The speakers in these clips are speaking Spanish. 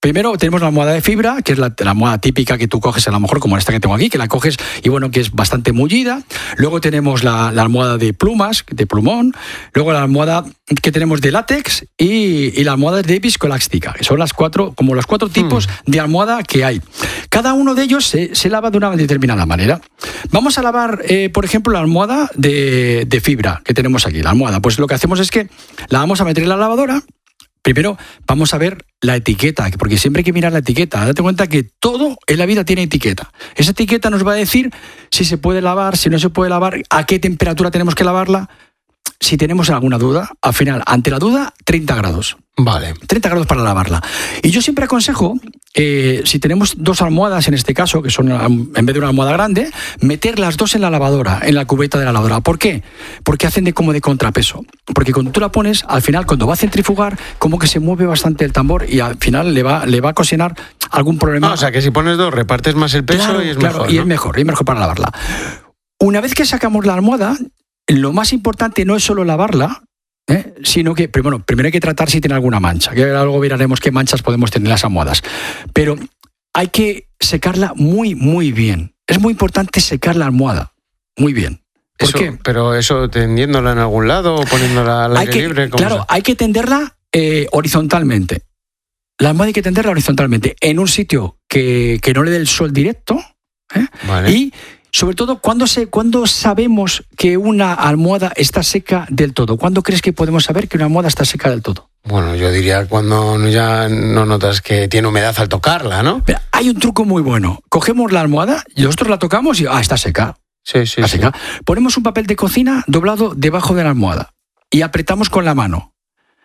Primero tenemos la almohada de fibra, que es la almohada típica que tú coges, a lo mejor como esta que tengo aquí, que la coges y bueno, que es bastante mullida. Luego tenemos la almohada de plumas, de plumón. Luego la almohada que tenemos de látex y la almohada de viscoelástica, que son los cuatro tipos de almohada que hay. Cada uno de ellos se lava de una determinada manera. Vamos a lavar, por ejemplo, la almohada de fibra que tenemos aquí. La almohada, pues lo que hacemos es que la vamos a meter en la lavadora. Primero vamos a ver la etiqueta, porque siempre hay que mirar la etiqueta. Date cuenta que todo en la vida tiene etiqueta. Esa etiqueta nos va a decir si se puede lavar, si no se puede lavar, a qué temperatura tenemos que lavarla. Si tenemos alguna duda, al final, ante la duda, 30 grados. Vale. 30 grados para lavarla. Y yo siempre aconsejo, si tenemos 2 almohadas en este caso, que son en vez de una almohada grande, meter las 2 en la lavadora, en la cubeta de la lavadora. ¿Por qué? Porque hacen como de contrapeso. Porque cuando tú la pones, al final, cuando va a centrifugar, como que se mueve bastante el tambor y al final le va a ocasionar algún problema. O sea, que si pones 2, repartes más el peso, y es mejor, ¿no? Y es mejor para lavarla. Una vez que sacamos la almohada, lo más importante no es solo lavarla, sino que primero hay que tratar si tiene alguna mancha, que luego veremos qué manchas podemos tener en las almohadas. Pero hay que secarla muy, muy bien. Es muy importante secar la almohada muy bien. ¿Por qué? Pero eso tendiéndola en algún lado o poniéndola al aire libre. Claro, hay que tenderla horizontalmente. La almohada hay que tenderla horizontalmente en un sitio que no le dé el sol directo. Vale. Y sobre todo, ¿cuándo sabemos que una almohada está seca del todo? ¿Cuándo crees que podemos saber que una almohada está seca del todo? Bueno, yo diría cuando ya no notas que tiene humedad al tocarla, ¿no? Pero hay un truco muy bueno. Cogemos la almohada y nosotros la tocamos y está seca. Sí. Está seca. Ponemos un papel de cocina doblado debajo de la almohada y apretamos con la mano.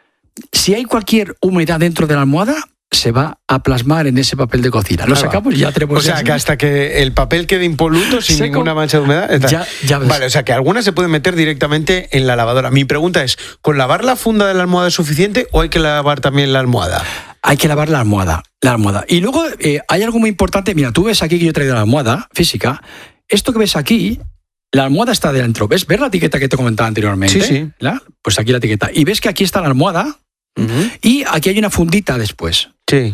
Si hay cualquier humedad dentro de la almohada, se va a plasmar en ese papel de cocina. Lo sacamos y ya tenemos... O sea, que hasta que el papel quede impoluto, sin ninguna mancha de humedad... Ya ves. Vale, o sea, que algunas se pueden meter directamente en la lavadora. Mi pregunta es, ¿con lavar la funda de la almohada es suficiente o hay que lavar también la almohada? Hay que lavar la almohada. Y luego hay algo muy importante. Mira, tú ves aquí que yo he traído la almohada física. Esto que ves aquí, la almohada está dentro. ¿Ves la etiqueta que te comentaba anteriormente? Sí. Pues aquí la etiqueta. Y ves que aquí está la almohada. Y aquí hay una fundita después. Sí.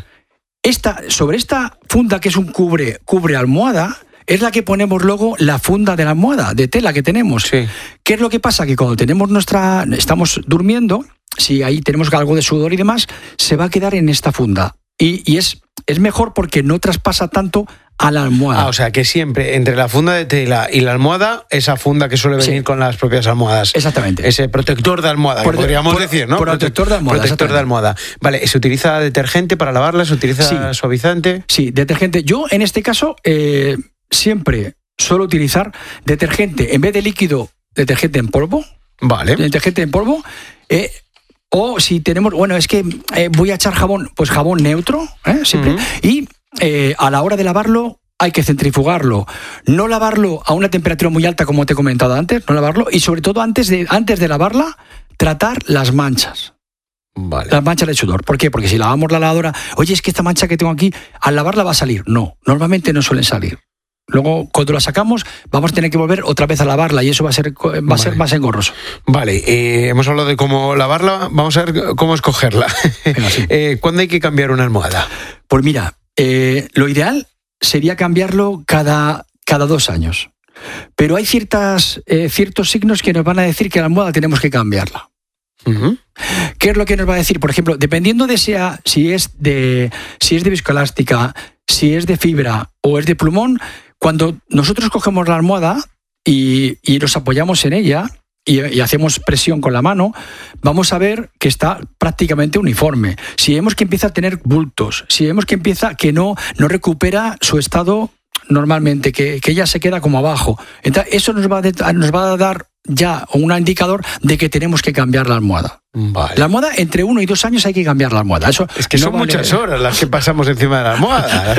Sobre esta funda, que es un cubre almohada, es la que ponemos luego la funda de la almohada, de tela que tenemos. Sí. ¿Qué es lo que pasa? Que cuando estamos durmiendo, si ahí tenemos algo de sudor y demás, se va a quedar en esta funda. Y es mejor porque no traspasa tanto a la almohada. O sea, que siempre entre la funda de tela y la almohada, esa funda que suele venir con las propias almohadas. Exactamente. Ese protector de almohada, podríamos decir, ¿no? Protector de almohada. Protector de almohada. Vale, ¿se utiliza detergente para lavarla? ¿Se utiliza suavizante? Sí, detergente. Yo, en este caso, siempre suelo utilizar detergente, en vez de líquido, detergente en polvo. Vale. Detergente en polvo. O si tenemos... Bueno, es que voy a echar jabón, pues jabón neutro, siempre. Y a la hora de lavarlo hay que centrifugarlo, no lavarlo a una temperatura muy alta como te he comentado antes, no lavarlo, y sobre todo antes de lavarla, tratar las manchas. Vale. Las manchas de sudor. ¿Por qué? Porque si lavamos la lavadora, oye, es que esta mancha que tengo aquí, al lavarla va a salir. No, normalmente no suelen salir. Luego, cuando la sacamos, vamos a tener que volver otra vez a lavarla y eso va a ser más engorroso. Vale, hemos hablado de cómo lavarla, vamos a ver cómo escogerla. Venga, sí. ¿Cuándo hay que cambiar una almohada? Pues mira, lo ideal sería cambiarlo cada 2 años. Pero hay ciertos signos que nos van a decir que la almohada tenemos que cambiarla. ¿Qué es lo que nos va a decir? Por ejemplo, dependiendo de si es de viscoelástica, si es de fibra o es de plumón, cuando nosotros cogemos la almohada y nos apoyamos en ella y hacemos presión con la mano, vamos a ver que está prácticamente uniforme. Si vemos que empieza a tener bultos, si vemos que no recupera su estado normalmente, que ella se queda como abajo, entonces eso nos va a dar ya un indicador de que tenemos que cambiar la almohada. Vale. La almohada, entre 1 y 2 años hay que cambiar la almohada. Eso es que no son muchas horas las que pasamos encima de la almohada.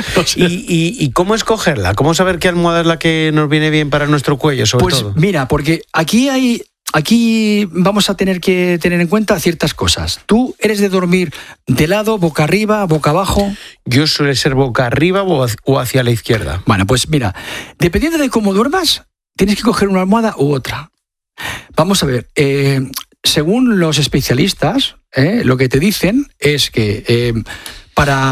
¿Y cómo escogerla? ¿Cómo saber qué almohada es la que nos viene bien para nuestro cuello, sobre todo? Pues mira, porque aquí vamos a tener que tener en cuenta ciertas cosas. ¿Tú eres de dormir de lado, boca arriba, boca abajo? Yo suele ser boca arriba o hacia la izquierda. Bueno, pues mira, dependiendo de cómo duermas, tienes que coger una almohada u otra. Vamos a ver, según los especialistas, lo que te dicen es que para